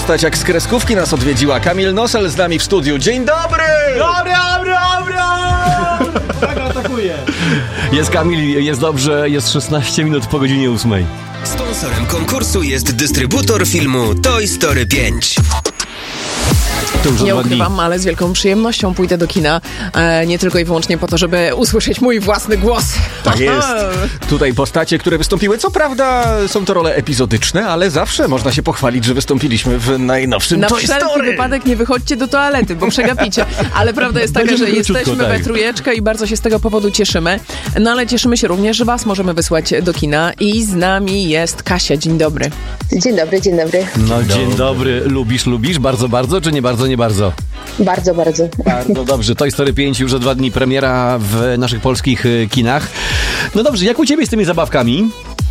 postać jak z kreskówki nas odwiedziła. Kamil Nosel z nami w studiu. Dzień dobry! Tak atakuje. Jest Kamil, jest dobrze, jest 16 minut po godzinie 8. Sponsorem konkursu jest dystrybutor filmu Toy Story 5. Nie ukrywam, ale z wielką przyjemnością pójdę do kina, nie tylko i wyłącznie po to, żeby usłyszeć mój własny głos. Tak jest. Tutaj postacie, które wystąpiły, co prawda są to role epizodyczne, ale zawsze można się pochwalić, że wystąpiliśmy w najnowszym Na Toy wszelki Story. wypadek nie wychodźcie do toalety, bo przegapicie. Ale prawda jest taka, że jesteśmy we trójeczkę i bardzo się z tego powodu cieszymy. No ale cieszymy się również, że was możemy wysłać do kina i z nami jest Kasia. Dzień dobry. Dzień dobry, dzień dobry. No dzień dobry. Lubisz bardzo, czy nie bardzo, nie bardzo? Bardzo. Bardzo dobrze. Toy Story 5 już za 2 dni premiera w naszych polskich kinach. No dobrze, jak u ciebie z tymi zabawkami?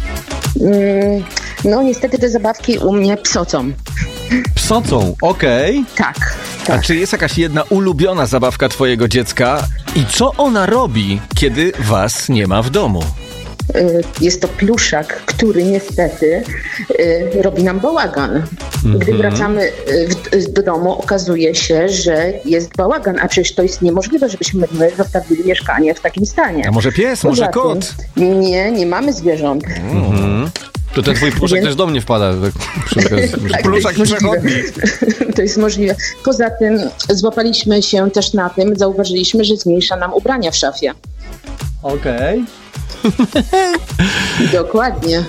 No niestety te zabawki u mnie psocą. Psocą, okej. Tak. A czy jest jakaś jedna ulubiona zabawka twojego dziecka i co ona robi, kiedy was nie ma w domu? Jest to pluszak, który niestety robi nam bałagan. Gdy wracamy do domu, okazuje się, że jest bałagan, a przecież to jest niemożliwe, żebyśmy my zostawili mieszkanie w takim stanie. A może pies, może Poza kot? tym, nie mamy zwierząt. To ten twój pluszak też do mnie wpada. Tak, Pluszak przechodni. To jest możliwe. Poza tym złapaliśmy się też na tym, zauważyliśmy, że zmniejsza nam ubrania w szafie. Okej. Dokładnie.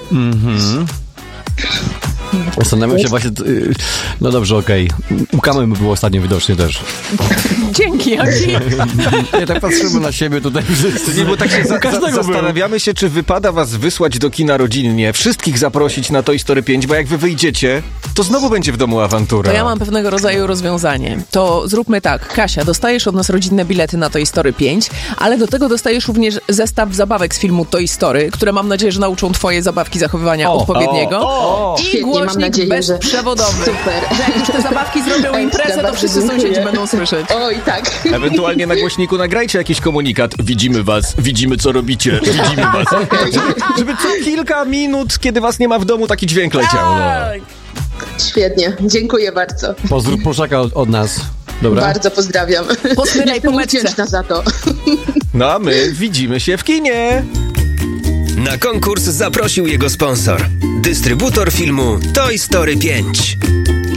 Zastanawiam się właśnie... No dobrze, okej. U Kamy było ostatnio widocznie też. Dzięki, Aki. Nie, tak patrzymy na siebie tutaj wszyscy. Nie, bo tak się Każdego zastanawiamy się, czy wypada was wysłać do kina rodzinnie, wszystkich zaprosić na Toy Story 5, bo jak wy wyjdziecie, to znowu będzie w domu awantura. To ja mam pewnego rodzaju rozwiązanie. To zróbmy tak. Kasia, dostajesz od nas rodzinne bilety na Toy Story 5, ale do tego dostajesz również zestaw zabawek z filmu Toy Story, które mam nadzieję, że nauczą twoje zabawki zachowywania odpowiedniego. I Świetnie, mam głośnik nadzieję, bezprzewodowy. Super. Że jak już te zabawki zrobią imprezę, to wszyscy sąsiedzi będą słyszeć. Oj, tak. Ewentualnie na głośniku nagrajcie jakiś komunikat. Widzimy was, widzimy co robicie, widzimy was. Żeby co kilka minut, kiedy was nie ma w domu, taki dźwięk leciał. No. Świetnie, dziękuję bardzo. Pozdrów pluszaka od nas. Dobra? Bardzo pozdrawiam. Posmyraj po Jestem meczce. wdzięczna za to. No a my widzimy się w kinie. Na konkurs zaprosił jego sponsor. Dystrybutor filmu Toy Story 5.